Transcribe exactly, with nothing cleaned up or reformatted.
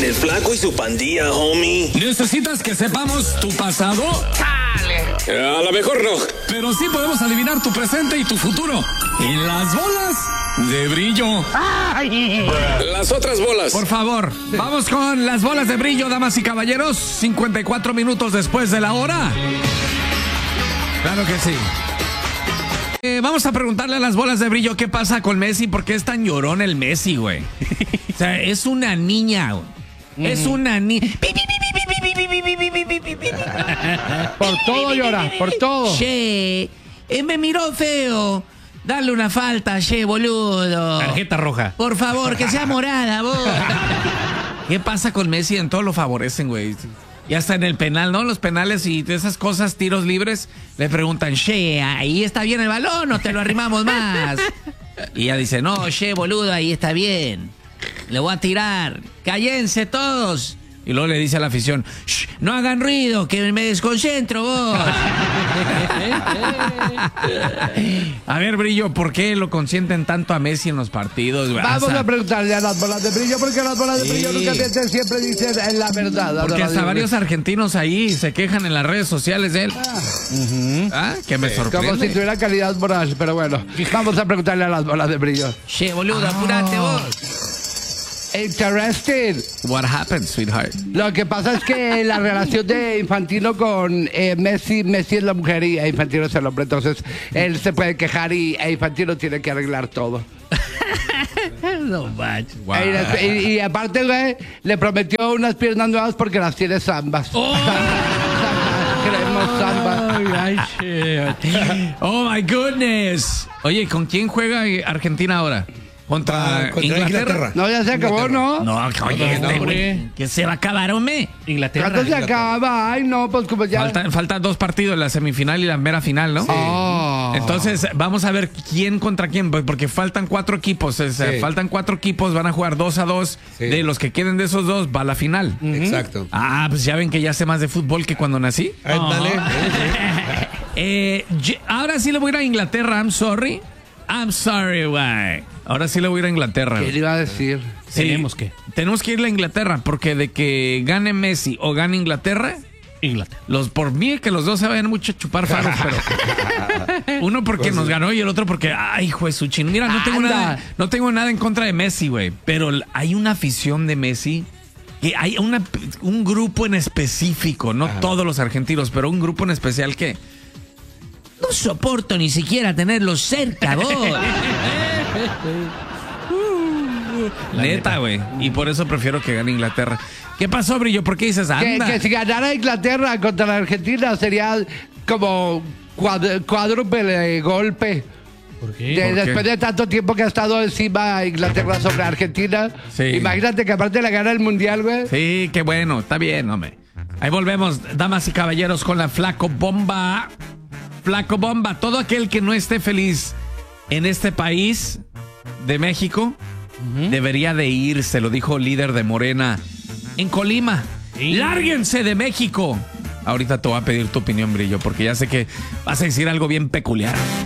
El Flaco y su pandilla, homie. ¿Necesitas que sepamos tu pasado? Eh, a lo mejor no. Pero sí podemos adivinar tu presente y tu futuro. En las bolas de brillo. Las otras bolas. Por favor, vamos con las bolas de brillo, damas y caballeros. cincuenta y cuatro minutos después de la hora. Claro que sí. Eh, vamos a preguntarle a las bolas de brillo qué pasa con Messi, por qué es tan llorón el Messi, güey. O sea, es una niña, güey. Mm. Es una niña. Por todo llora, por todo. Che, eh, me miró feo. Dale una falta, che, boludo. Tarjeta roja. Por favor, que sea morada, vos. ¿Qué pasa con Messi? En todo lo favorecen, güey. Y hasta en el penal, ¿no? Los penales y esas cosas, tiros libres, le preguntan, che, ahí está bien el balón o te lo arrimamos más. Y ella dice, no, che, boludo, ahí está bien. Le voy a tirar. Cállense todos. Y luego le dice a la afición, shh, no hagan ruido, que me desconcentro vos. A ver, Brillo, ¿por qué lo consienten tanto a Messi en los partidos? Vamos a preguntarle a las bolas de brillo, porque las bolas de brillo sí. nunca mienten, siempre dicen la verdad. Porque hasta varios argentinos ahí se quejan en las redes sociales de él. Ah, uh-huh. ¿Ah? Que me sorprende. Como si tuviera calidad moral, pero bueno, vamos a preguntarle a las bolas de brillo. Che, boludo, apurate vos. Interesting. What happened, sweetheart? Lo que pasa es que la relación de Infantino con eh, Messi, Messi es la mujer y e Infantino es el hombre, entonces él se puede quejar y e Infantino tiene que arreglar todo. No manches. Wow. Y, y, y aparte, güey, le prometió unas piernas nuevas porque las tiene zambas. Oh. Queremos zambas. Oh my goodness. Oye, ¿con quién juega Argentina ahora? Contra, ah, contra Inglaterra. Inglaterra. No, ya se acabó, ¿no? No, oye, no, este, que se va a acabar, hombre. Inglaterra. ¿Cuándo se acaba? Ay, no, pues como ya. Faltan, faltan dos partidos, la semifinal y la mera final, ¿no? Sí. Oh. Entonces, vamos a ver quién contra quién, porque faltan cuatro equipos. O sea, sí. Faltan cuatro equipos, van a jugar dos a dos. Sí. De los que queden de esos dos, va a la final. Uh-huh. Exacto. Ah, pues ya ven que ya sé más de fútbol que cuando nací. Ay, oh. Dale. eh, ahora sí le voy a ir a Inglaterra, I'm sorry. I'm sorry, güey. Ahora sí le voy a ir a Inglaterra. ¿Qué le iba a decir? Sí, tenemos que. Tenemos que ir a Inglaterra, porque de que gane Messi o gane Inglaterra, Inglaterra. Los, por mí que los dos se vayan mucho a chupar faros, pero uno porque pues nos sí. ganó y el otro porque, ay, hijo de su chin. Mira, no tengo, nada, no tengo nada en contra de Messi, güey, pero hay una afición de Messi, que hay una, un grupo en específico, no Ajá. todos los argentinos, pero un grupo en especial que no soporto ni siquiera tenerlos cerca, vos. Neta, güey. Y por eso prefiero que gane Inglaterra. ¿Qué pasó, Brillo? ¿Por qué dices anda? Que, que si ganara Inglaterra contra la Argentina sería como cuad, cuádruple golpe. ¿Por qué? De, ¿Por después qué? de tanto tiempo que ha estado encima Inglaterra sobre Argentina. Sí. Imagínate que aparte la gana el mundial, güey. Sí, qué bueno. Está bien, hombre. Ahí volvemos, damas y caballeros, con la Flaco Bomba. Flaco Bomba. Todo aquel que no esté feliz en este país de México uh-huh. debería de irse, lo dijo el líder de Morena en Colima. Sí. ¡Lárguense de México! Ahorita te voy a pedir tu opinión, Brillo, porque ya sé que vas a decir algo bien peculiar.